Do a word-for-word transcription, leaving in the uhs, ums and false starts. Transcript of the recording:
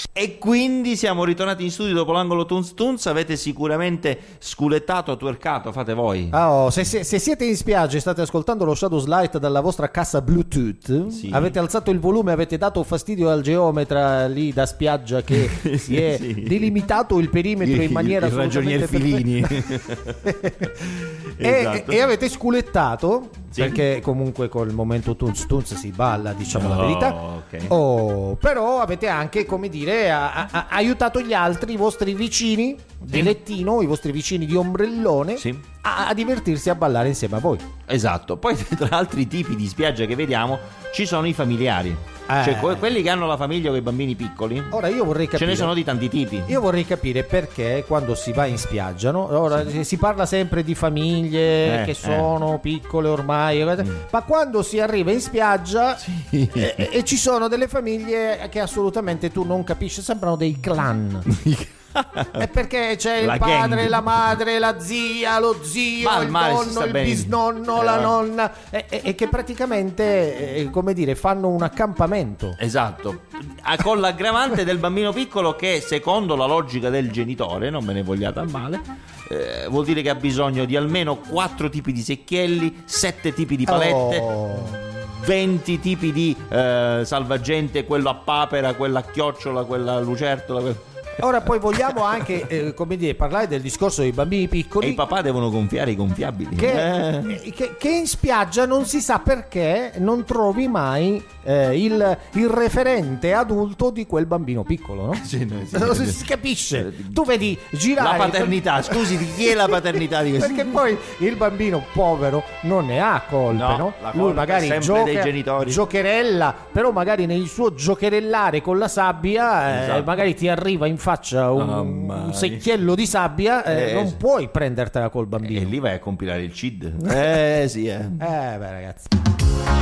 E quindi siamo ritornati in studio dopo l'angolo Tunz Tunz. Avete sicuramente sculettato, twerkato, fate voi. Oh, se, se, se siete in spiaggia e state ascoltando lo Shadows Light dalla vostra cassa Bluetooth, sì. avete alzato il volume, avete dato fastidio al geometra lì da spiaggia che sì, si è sì. delimitato il perimetro in maniera il ragionier Filini. e, Esatto. e avete sculettato, sì. perché comunque col momento Tunz Tunz si balla, diciamo oh, la verità. Okay. Oh, però avete anche, come dire, a, a, a, aiutato gli altri, i vostri vicini di sì. lettino, i vostri vicini di ombrellone, sì. a, a divertirsi a ballare insieme a voi. Esatto. Poi tra altri tipi di spiaggia che vediamo ci sono i familiari, eh. cioè que- quelli che hanno la famiglia con i bambini piccoli. Ora io vorrei capire, ce ne sono di tanti tipi. Io vorrei capire perché quando si va in spiaggia, no? Ora sì. si parla sempre di famiglie eh, che sono eh. piccole ormai, mm. ma quando si arriva in spiaggia sì. e, e ci sono delle famiglie che assolutamente tu non capisci, sembrano dei clan. È perché c'è la il padre, gang. la madre, la zia, lo zio, Ma il nonno, il bene. bisnonno, eh. la nonna, e, e, e che praticamente, eh, come dire, fanno un accampamento. Esatto, con l'aggravante del bambino piccolo che, secondo la logica del genitore, non me ne vogliate a male, eh, vuol dire che ha bisogno di almeno quattro tipi di secchielli, sette tipi di palette. Oh. venti tipi di eh, salvagente, quello a papera, quella a chiocciola, quella a lucertola. Quella... Ora poi vogliamo anche, eh, come dire, parlare del discorso dei bambini piccoli. E i papà devono gonfiare i gonfiabili. Che, eh. che, che in spiaggia non si sa perché non trovi mai eh, il, il referente adulto di quel bambino piccolo, no? Sì, no, sì, non sì. si capisce. Tu vedi girare la paternità, scusi, di chi è la paternità di questo? Perché poi il bambino povero non ne ha colpe, no? no? La Lui magari sempre gioca, dei genitori. giocherella, però magari nel suo giocherellare con la sabbia, esatto. eh, magari ti arriva in faccia un, oh, un secchiello di sabbia, eh, eh, non sì. puoi prendertela col bambino. E lì vai a compilare il C I D. Eh sì, eh. Eh beh ragazzi.